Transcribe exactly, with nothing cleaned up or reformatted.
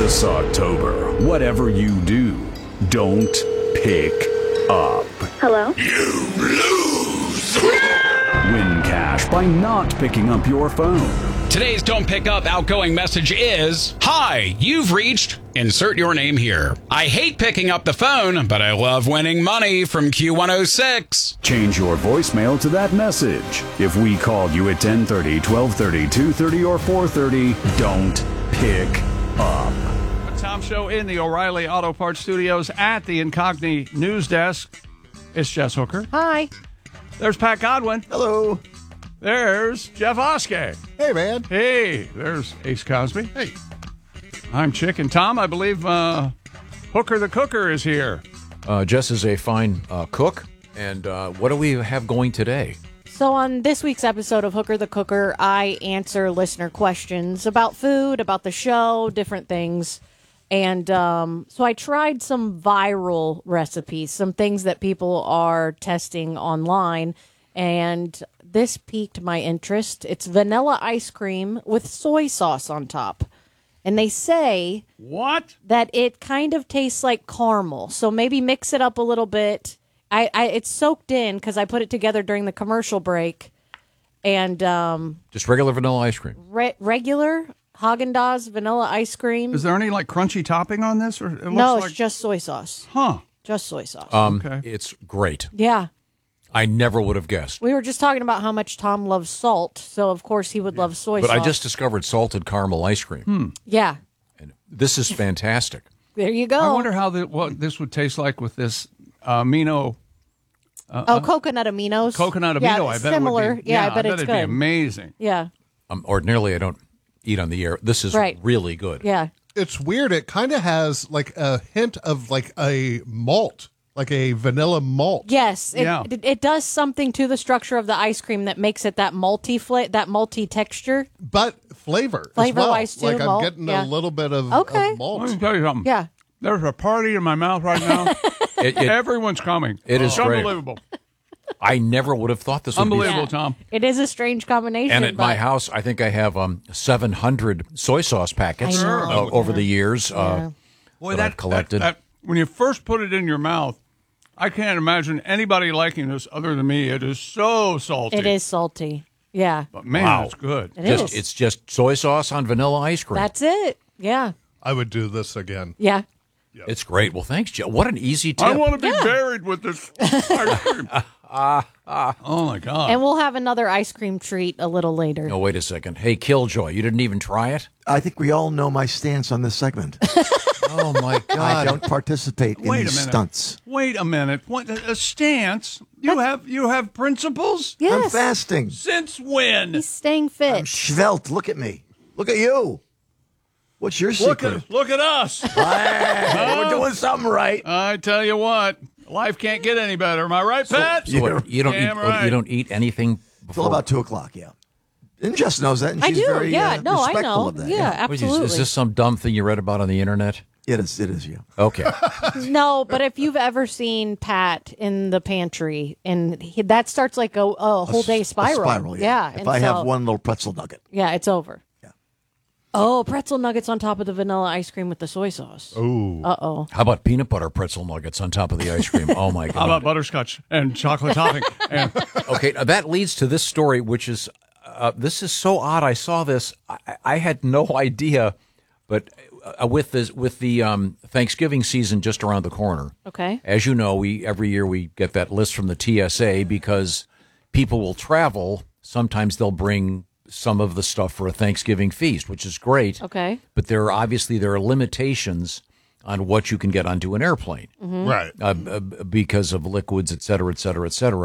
This October, whatever you do, don't pick up. Hello? You lose! Win cash by not picking up your phone. Today's Don't Pick Up outgoing message is, Hi, you've reached, insert your name here. I hate picking up the phone, but I love winning money from Q one oh six. Change your voicemail to that message. If we called you at ten thirty, twelve thirty, two thirty, or four thirty, don't pick up. Tom Show in the O'Reilly Auto Parts Studios at the Incogni News Desk. It's Jess Hooker. Hi. There's Pat Godwin. Hello. There's Jeff Oskey. Hey, man. Hey, there's Ace Cosby. Hey. I'm Chick, and Tom, I believe uh, Hooker the Cooker is here. Uh, Jess is a fine uh, cook. And uh, what do we have going today? So on this week's episode of Hooker the Cooker, I answer listener questions about food, about the show, different things. And um, so I tried some viral recipes, some things that people are testing online. And this piqued my interest. It's vanilla ice cream with soy sauce on top. And they say What? that it kind of tastes like caramel. So maybe mix it up a little bit. I, I It's soaked in because I put it together during the commercial break. And um, Just regular vanilla ice cream. re- regular Haagen-Dazs vanilla ice cream. Is there any, like, crunchy topping on this? Or it looks No, like... it's just soy sauce. Huh. Just soy sauce. Um, Okay. It's great. Yeah. I never would have guessed. We were just talking about how much Tom loves salt, so of course he would love soy But sauce. I just discovered salted caramel ice cream. Hmm. Yeah. And this is fantastic. There you go. I wonder how the, what this would taste like with this uh, amino... oh, coconut aminos. Coconut amino, Yeah, I bet similar. it would be. Yeah, I bet it's it'd good. be amazing. Yeah. Um, ordinarily, I don't eat on the air. This is Right. really good. Yeah. It's weird. It kind of has like a hint of like a malt, like a vanilla malt. Yes, it, Yeah. it, it does something to the structure of the ice cream that makes it that malty fla- that malty texture. But flavor as Flavor-wise, well. too, Like malt, I'm getting yeah. a little bit of, Okay. of malt. Let me tell you something. Yeah. There's a party in my mouth right now. It- it- Everyone's coming. It is it's great. unbelievable. I never would have thought this would Unbelievable, Yeah. Tom. It is a strange combination. be. And at my but- house, I think I have um, seven hundred soy sauce packets I know. uh, over the years. Yeah. Uh, Boy, that I've collected. That, that- when you first put it in your mouth, I can't imagine anybody liking this other than me. It is so salty. It is salty. Yeah. But man, Wow. it's good. It just, is. It's just soy sauce on vanilla ice cream. That's it. Yeah. I would do this again. Yeah. It's great. Well, thanks, Joe. What an easy tip. I want to be Yeah. buried with this ice cream. oh, my God. And we'll have another ice cream treat a little later. Oh, wait a second. Hey, Killjoy, you didn't even try it? I think we all know my stance on this segment. Oh, my I God. don't participate in Wait a these minute. stunts. Wait a minute. What a stance? You have you have principles? I'm Yes. fasting. Since when? He's staying fit. I'm svelte. Look at me. Look at you. What's your Look secret? at look at us. Hey, we're doing something right. I tell you what, life can't get any better. Am I right, Pat? So what, you don't eat Damn right. you don't eat anything Till before about two o'clock, yeah. And Jess knows that, and I she's do. very yeah. uh, no, I respectful know. of that. Yeah, What is- absolutely. Is this some dumb thing you read about on the internet? It is, it is, yeah. Okay. No, but if you've ever seen Pat in the pantry, and he, that starts like a, a whole day A spiral. spiral, yeah. If and I so- have one little pretzel nugget. yeah, it's over. Yeah. Oh, pretzel nuggets on top of the vanilla ice cream with the soy sauce. Ooh. Uh oh. How about peanut butter pretzel nuggets on top of the ice cream? Oh, my God. How about butterscotch and chocolate topping? And Okay, now that leads to this story, which is uh, this is so odd. I saw this. I, I had no idea, but uh, with this with the um, Thanksgiving season just around the corner. Okay. As you know, we every year we get that list from the T S A because people will travel. Sometimes they'll bring some of the stuff for a Thanksgiving feast, which is great. Okay. But there are obviously there are limitations on what you can get onto an airplane Right. uh, uh, because of liquids, et cetera, et cetera, et cetera.